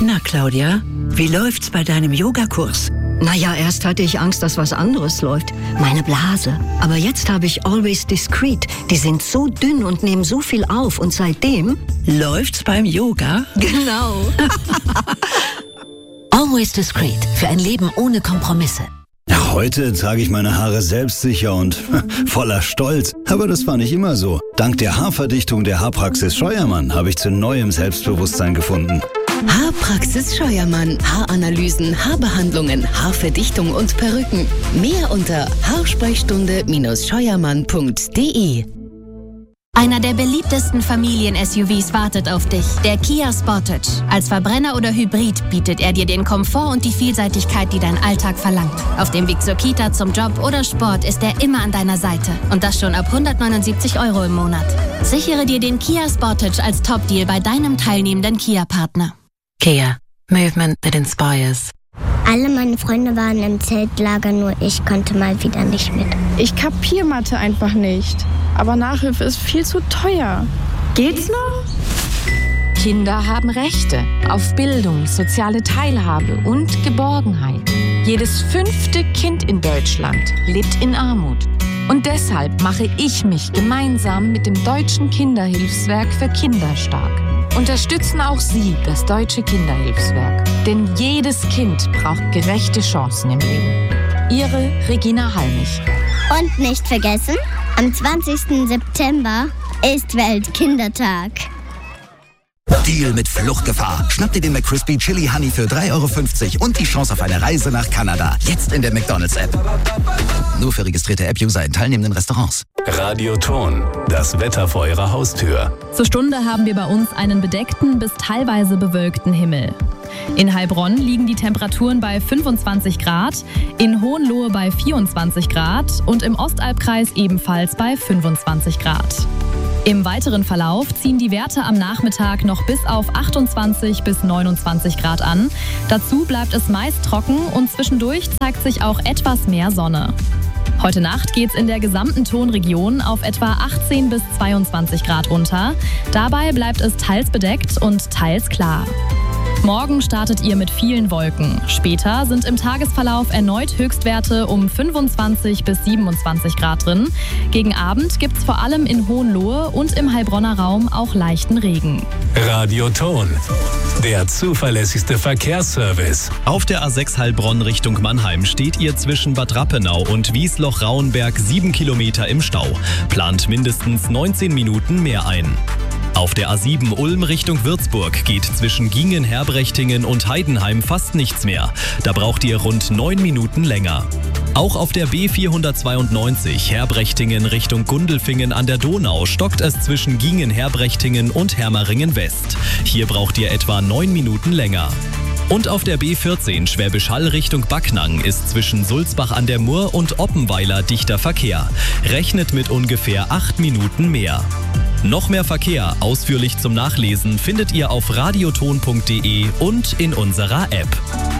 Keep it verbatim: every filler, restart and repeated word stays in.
Na, Claudia, wie läuft's bei deinem Yogakurs? Naja, erst hatte ich Angst, dass was anderes läuft. Meine Blase. Aber jetzt habe ich Always Discreet. Die sind so dünn und nehmen so viel auf. Und seitdem... Läuft's beim Yoga? Genau. Always Discreet. Für ein Leben ohne Kompromisse. Ja, heute trage ich meine Haare selbstsicher und voller Stolz. Aber das war nicht immer so. Dank der Haarverdichtung der Haarpraxis Scheuermann habe ich zu neuem Selbstbewusstsein gefunden. Haarpraxis Scheuermann. Haaranalysen, Haarbehandlungen, Haarverdichtung und Perücken. Mehr unter haarsprechstunde scheuermann punkt de. Einer der beliebtesten Familien-S U Vs wartet auf dich, der Kia Sportage. Als Verbrenner oder Hybrid bietet er dir den Komfort und die Vielseitigkeit, die dein Alltag verlangt. Auf dem Weg zur Kita, zum Job oder Sport ist er immer an deiner Seite. Und das schon ab hundertneunundsiebzig Euro im Monat. Sichere dir den Kia Sportage als Top-Deal bei deinem teilnehmenden Kia-Partner. Kia. Movement that inspires. Alle meine Freunde waren im Zeltlager, nur ich konnte mal wieder nicht mit. Ich kapier Mathe einfach nicht. Aber Nachhilfe ist viel zu teuer. Geht's noch? Kinder haben Rechte auf Bildung, soziale Teilhabe und Geborgenheit. Jedes fünfte Kind in Deutschland lebt in Armut. Und deshalb mache ich mich gemeinsam mit dem Deutschen Kinderhilfswerk für Kinder stark. Unterstützen auch Sie das Deutsche Kinderhilfswerk. Denn jedes Kind braucht gerechte Chancen im Leben. Ihre Regina Halmich. Und nicht vergessen, am zwanzigsten September ist Weltkindertag. Deal mit Fluchtgefahr. Schnapp dir den McCrispy Chili Honey für drei Euro fünfzig und die Chance auf eine Reise nach Kanada. Jetzt in der McDonald's-App. Nur für registrierte App-User in teilnehmenden Restaurants. Radioton, das Wetter vor Ihrer Haustür. Zur Stunde haben wir bei uns einen bedeckten bis teilweise bewölkten Himmel. In Heilbronn liegen die Temperaturen bei fünfundzwanzig Grad, in Hohenlohe bei vierundzwanzig Grad und im Ostalbkreis ebenfalls bei fünfundzwanzig Grad. Im weiteren Verlauf ziehen die Werte am Nachmittag noch bis auf achtundzwanzig bis neunundzwanzig Grad an. Dazu bleibt es meist trocken und zwischendurch zeigt sich auch etwas mehr Sonne. Heute Nacht geht's in der gesamten Tonregion auf etwa achtzehn bis zweiundzwanzig Grad runter. Dabei bleibt es teils bedeckt und teils klar. Morgen startet ihr mit vielen Wolken. Später sind im Tagesverlauf erneut Höchstwerte um fünfundzwanzig bis siebenundzwanzig Grad drin. Gegen Abend gibt's vor allem in Hohenlohe und im Heilbronner Raum auch leichten Regen. Radioton, der zuverlässigste Verkehrsservice. Auf der A sechs Heilbronn Richtung Mannheim steht ihr zwischen Bad Rappenau und Wiesloch-Rauenberg sieben Kilometer im Stau. Plant mindestens neunzehn Minuten mehr ein. Auf der A sieben Ulm Richtung Würzburg geht zwischen Gingen-Herbrechtingen und Heidenheim fast nichts mehr. Da braucht ihr rund neun Minuten länger. Auch auf der B vierhundertzweiundneunzig Herbrechtingen Richtung Gundelfingen an der Donau stockt es zwischen Gingen-Herbrechtingen und Hermeringen West. Hier braucht ihr etwa neun Minuten länger. Und auf der B vierzehn Schwäbisch Hall Richtung Backnang ist zwischen Sulzbach an der Mur und Oppenweiler dichter Verkehr. Rechnet mit ungefähr acht Minuten mehr. Noch mehr Verkehr ausführlich zum Nachlesen findet ihr auf radioton punkt de und in unserer App.